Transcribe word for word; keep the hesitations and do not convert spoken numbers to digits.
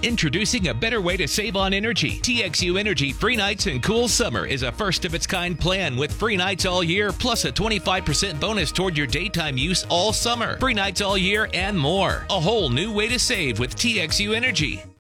Introducing a better way to save on energy. T X U Energy Free Nights and Cool Summer is a first-of-its-kind plan with free nights all year, plus a twenty-five percent bonus toward your daytime use all summer. Free nights all year and more. A whole new way to save with T X U Energy.